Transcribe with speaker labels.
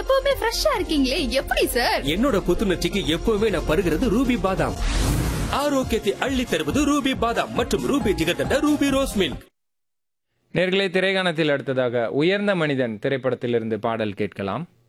Speaker 1: எப்பவுமே ஃப்ரெஷ்ஷா இருக்கீங்களே, எப்படி சார்?
Speaker 2: என்னோட புத்துணர்ச்சிக்கு எப்பவுமே நான் பருகிறது ரூபி பாதாம். ஆரோக்கியத்தை அள்ளி தருவது ரூபி பாதாம் மற்றும் Ruby jigarthanda Ruby rose milk.
Speaker 3: நேர்களை திரைகாணத்தில் அடுத்ததாக உயர்ந்த மனிதன் திரைப்படத்திலிருந்து பாடல் கேட்கலாம்.